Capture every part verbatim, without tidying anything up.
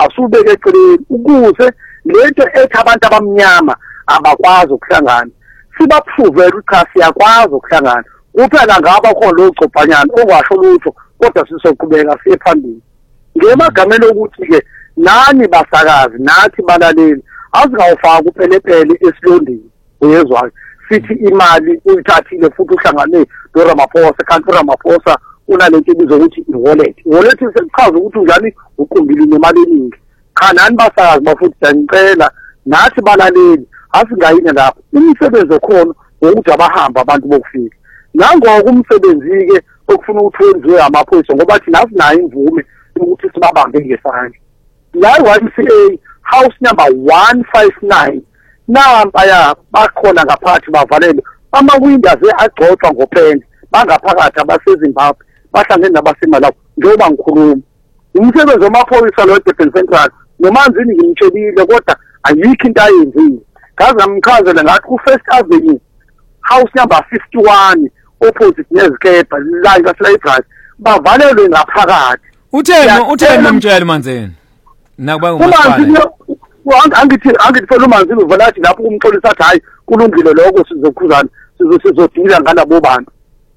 asubeke eceleni ukuze lento ethi abantu abamnyama abakwazi ukuhlangana sibaprove ukuthi cha siyakwazi ukuhlangana kuphela ngaba khona lo gcobhanyana ongasho lutho kodwa sizoqhubeka siye phambili ngemagameni ukuthi ke nani basakazi nathi balaleli azingawufaka kuphelepele esilondeni uyezwayo sithi imali uyithathile futhi uhlangane no Ramaphosa kanti Ramaphosa unalento ebizwa ukuthi i-wallet wallet sekuchaza ukuthi njani uqumbile nemali eningi khanani basakazi bafuthi ngicela nathi balaleli asingayini lapho imisebenzi okhona ukuthi abahamba abantu bokufika nangoku umsebenzi ke okufuna ukuthi wenziwe amaphoyisa ngoba thina asinayo imvume ukuthi sibabambe ngesandla la Y M C A house number one five nine namba ya bakhona ngaphathi bavalele ama-windows agcotshwa ngopende bangaphakathi abaseZimbabwe bahlangene nabasemalawi njengoba ngikhuluma umsebenzi wamaphoyisa lo Durban Central nomanzini ngimtshelile kodwa ayikho into ayenzile ngaze ngamchazela ngathi ku-First Avenue house number fifty-one opposite nezikebha la ngaseLibrary bavalelwe ngaphakathi utheni utheni umtshela manzini nakuba umanzini angithi angithi phela umanzini uvalathi lapho kumxolisa athi hayi kulungile lokho sizokhuzana sizodila ngalabo bantu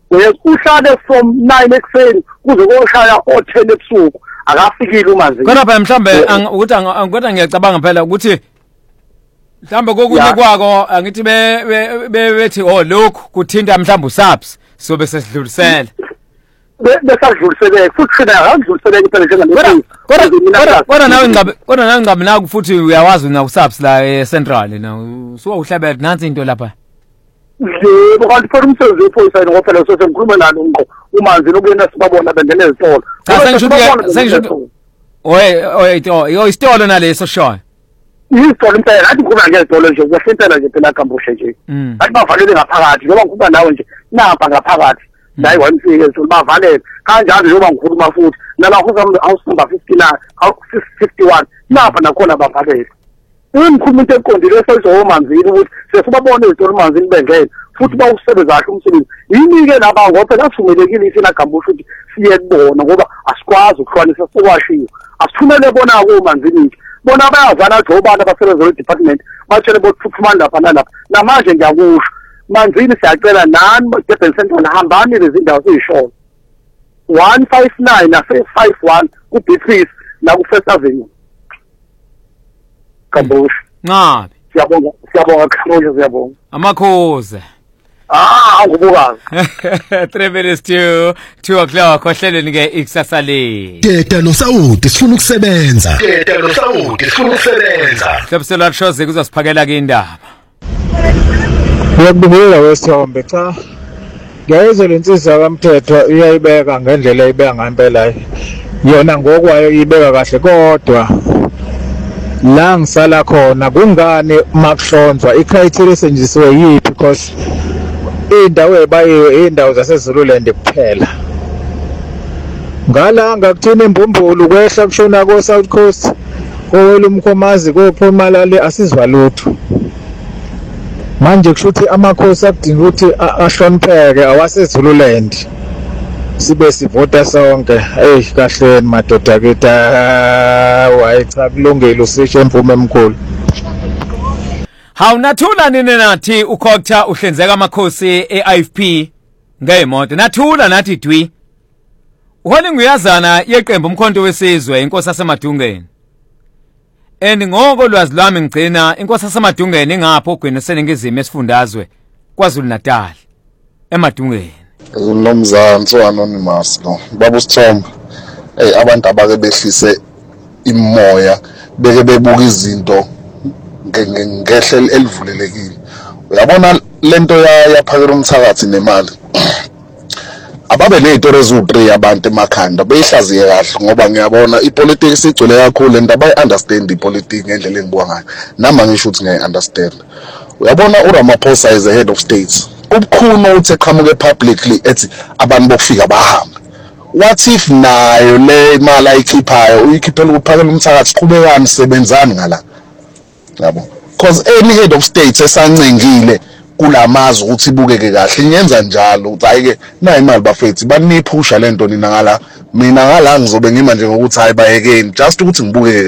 uhlale from nine ekuseni kuze koshaya o ten ebusuku akafikile umanzini kodwa phela mhlambe ukuthi kodwa ngiyacabanga phela ukuthi mhlambe kokunye kwako angithi be bethi oh lokhu kuthinta mhlambe uSAPS sobe sesidlulisela besadluliseleke futhi thina akadluliseleke phela njengalokho kodwa kodwa nawe ngabe kodwa nawe ngabe naku futhi uyawazi na uSAPS la eCentral na so uhlabela nansi into lapha yebo kanti phela umsebenzi wephoyisa ngophela so sengikhuluma nalo ngqo umanzini okuyena sibabona bengena ezitolo cha sengisho sengisho oye oye yo isitolo naleso shoyo isitolo impela ngathi kuba ngezitolo nje uyahlentela nje phela kambushe nje bathi bavalele ngaphakathi njengoba ngikhuluma nawe nje napa ngaphakathi la Y M C A so bavalele kanjalo njengoba ngikhuluma futhi nalapho house number fifty-nine fifty-one napa nakhona bavalele umkhulu into eqondile esoyizo omanzini ukuthi sesibabone izitolo manzini bengena futhi bawusebenza kahle umsebenzi yini-ke laba ngoba phela sivumelekile isina gambusha ukuthi siye kubona ngoba asikwazi ukuhlukanisa sokwashiwe asithumele bona-ke omanzini bona bayazana jobana abasebenza kwe-department batshele bothuthumani lapha nalapha namanje ngiyakusho manzini siyacela nani Durban Central hambani lezi ndawo ziyisholo one five nine nase-five one ku-Beatrice la ku-First Avenue Kambusha ngabe siyabonga siyabonga Kambusha siyabonga amakhoze ah ngubukazi three minutes to two o'clock ohlelweni ke ikusasa le Teta noSawuti sifuna ukusebenza Teta noSawuti sifuna ukusebenza Hlebisela shoze kuzosiphakela ke indaba Ngiyakubingelela wesithombe cha ngiyayizwa lensizwa kaMthetho iyayibeka ngendlela ayibeka ngempela yona ngokwayo ibeka kahle kodwa la ngisala khona kungani makuhlonzwa icriteria esenjisiwe yipi because indawo ebayiwe indawo zaseZululand kuphela ngala ngakuthina imbumbulu kwehla kushona ko South Coast owela umkhomazi kophumalale asizwa lutho manje kushuthi amakhosi akudinga ukuthi ahlonipheke awaseZululand sibe sivota sonke hey kahleni madoda kita wayi cha kulungile usisho imvume emkhulu Hawunathula nini nathi ukhokta uhlinzeka amakhosi e-I F P ngeemoto nathula nathi dwi uholi nguyazana yeqembu umkhonto wesizwe inkosi yaseMadungeni and ngoko lwazi lwami ngicina inkosi yaseMadungeni ingapho ogwini seningizimo esifundazwe kwaZulu Natal eMadungeni unomzansi anonymous lo baba Sithombe hey abantu abake behlise imoya beke bebuka izinto ngehle elivulelekile uyabona lento yaphakela umthakathi nemali ababe nezitori eziwu-three abantu emakhanda beyihlaziye kahle ngoba ngiyabona ipolitiki sigcwele kakhulu and abayi-understand ipolitiki ngendlela engibuka ngayo nama ngisho ukuthi ngiyayi-understand uyabona uRamaphosa is a head of state kubukhulu uthi eqhamuke publicly ethi abantu bokufika bahambe what if nayo le imali ayikhiphayo uyikhiphela ukuphakela umthakathi siqhubekani sisebenzani ngala yabo because any head of state esancengile kulamazi ukuthi ibukeke kahle ngiyenza njalo ukuthi ayike na imali bafethi baniphusha lento nina ngala mina ngala ngizobe ngima nje ngokuthi hayi bayekeni just ukuthi ngibukeke